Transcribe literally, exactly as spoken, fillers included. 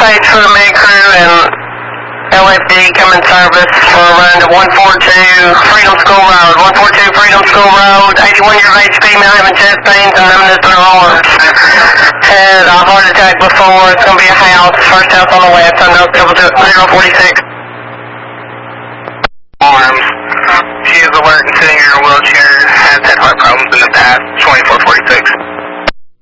dispatch for the med crew and L F D coming service for a run to one forty-two Freedom School Road. one forty-two Freedom School Road, eighty-one year of age female having chest pains and numbness in her arms. Had a heart attack before. It's going to be a house, first house on the west. I know double zero forty-six. Arms. She is alert and sitting in her wheelchair. Has had heart problems in the past.